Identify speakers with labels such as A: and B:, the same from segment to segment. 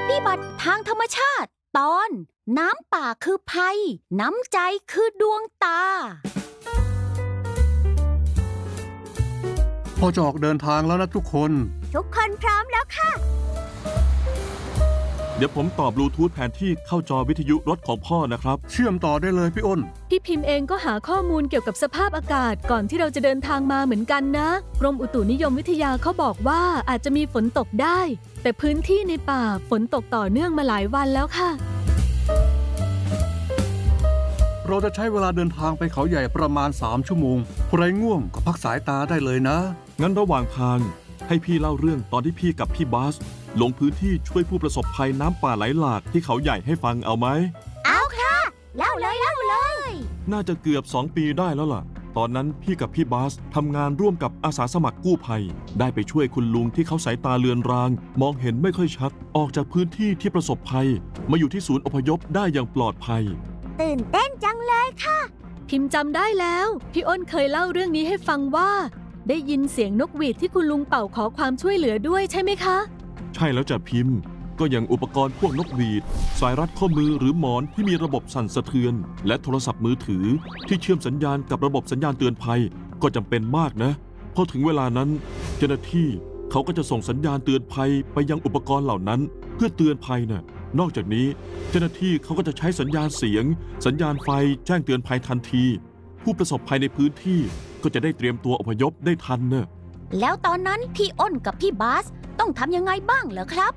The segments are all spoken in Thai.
A: ฏิบัติทางธรรมชาติตอนน้ำป่าคือภัยน้ำใจคือดวงตา
B: พ่อจะออกเดินทางแล้วนะทุกคน
A: พร้อมแล้วค่ะ
C: เดี๋ยวผมต่อบลูทูธแผนที่เข้าจอวิทยุรถของพ่อนะครับ
B: เชื่อมต่อได้เลยพี่อ้น
D: พี่พิมพ์เองก็หาข้อมูลเกี่ยวกับสภาพอากาศก่อนที่เราจะเดินทางมาเหมือนกันนะกรมอุตุนิยมวิทยาเขาบอกว่าอาจจะมีฝนตกได้แต่พื้นที่ในป่าฝนตกต่อเนื่องมาหลายวันแล้วค่ะ
B: เราจะใช้เวลาเดินทางไปเขาใหญ่ประมาณ3 ชั่วโมงใครง่วงก็พักสายตาได้เลยนะ
C: งั้นระหว่างทางให้พี่เล่าเรื่องตอนที่พี่กับพี่บาสลงพื้นที่ช่วยผู้ประสบภัยน้ำป่าไหลหลากที่เขาใหญ่ให้ฟังเอาไหม
A: เอาค่ะเล่าเลย
C: น่าจะเกือบ2 ปีได้แล้วล่ะตอนนั้นพี่กับพี่บาสทำงานร่วมกับอาสาสมัครกู้ภัยได้ไปช่วยคุณลุงที่เขาสายตาเลือนรางมองเห็นไม่ค่อยชัดออกจากพื้นที่ที่ประสบภัยมาอยู่ที่ศูนย์อพยพได้อย่างปลอดภัย
A: ตื่นเต้นจังเลยค่ะ
D: พิมพ์จำได้แล้วพี่อ้นเคยเล่าเรื่องนี้ให้ฟังว่าได้ยินเสียงนกหวีดที่คุณลุงเป่าขอความช่วยเหลือด้วยใช่ไหมคะ
C: ใช่แล้วจ้ะพิมพ์ก็อย่างอุปกรณ์พวกนกหวีดสายรัดข้อมือหรือหมอนที่มีระบบสั่นสะเทือนและโทรศัพท์มือถือที่เชื่อมสัญญาณกับระบบสัญญาณเตือนภัยก็จำเป็นมากนะพอถึงเวลานั้นเจ้าหน้าที่เขาก็จะส่งสัญญาณเตือนภัยไปยังอุปกรณ์เหล่านั้นเพื่อเตือนภัยน่ะนอกจากนี้เจ้าหน้าที่เขาก็จะใช้สัญญาณเสียงสัญญาณไฟแจ้งเตือนภัยทันทีผู้ประสบภัยในพื้นที่ก็จะได้เตรียมตัวอพยพได้ทันเนอะ
A: แล้วตอนนั้นพี่อ้นกับพี่บาสต้องทำยังไงบ้างเหรอครับ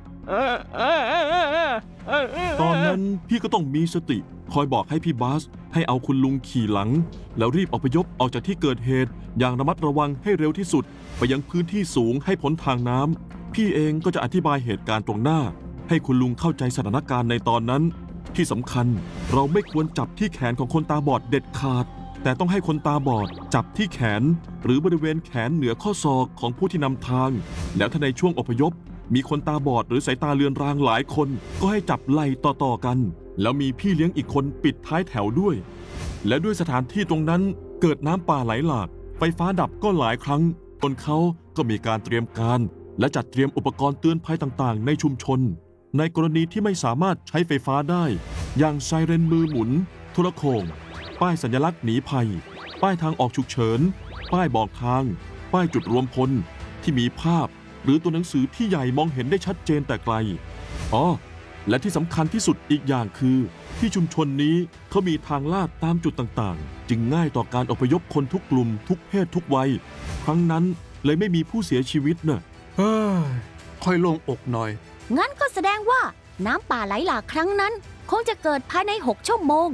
C: ตอนนั้นพี่ก็ต้องมีสติคอยบอกให้พี่บาสให้เอาคุณลุงขี่หลังแล้วรีบอพยพออกจากที่เกิดเหตุอย่างระมัดระวังให้เร็วที่สุดไปยังพื้นที่สูงให้พ้นทางน้ำพี่เองก็จะอธิบายเหตุการณ์ตรงหน้าให้คุณลุงเข้าใจสถานการณ์ในตอนนั้นที่สำคัญเราไม่ควรจับที่แขนของคนตาบอดเด็ดขาดแต่ต้องให้คนตาบอดจับที่แขนหรือบริเวณแขนเหนือข้อศอกของผู้ที่นำทางแล้วถ้าในช่วงอพยพมีคนตาบอดหรือสายตาเลือนรางหลายคนก็ให้จับไหล่ต่อๆกันแล้วมีพี่เลี้ยงอีกคนปิดท้ายแถวด้วยและด้วยสถานที่ตรงนั้นเกิดน้ำป่าไหลหลากไฟฟ้าดับก็หลายครั้งคนเขาก็มีการเตรียมการและจัดเตรียมอุปกรณ์เตือนภัยต่างๆในชุมชนในกรณีที่ไม่สามารถใช้ไฟฟ้าได้อย่างไซเรนมือหมุนโทรโข่งป้ายสัญลักษณ์หนีภัยป้ายทางออกฉุกเฉินป้ายบอกทางป้ายจุดรวมพลที่มีภาพหรือตัวหนังสือที่ใหญ่มองเห็นได้ชัดเจนแต่ไกลและที่สำคัญที่สุดอีกอย่างคือที่ชุมชนนี้เขามีทางลาดตามจุดต่างๆจึงง่ายต่อการอพยพคนทุกกลุ่มทุกเพศทุกวัยครั้งนั้นเลยไม่มีผู้เสียชีวิตน่ะ
B: ค่อยโล่งอกหน่อย
A: งั้นก็แสดงว่าน้ำป่าไหลหลากครั้งนั้นคงจะเกิดภายใน6 ชั่วโมง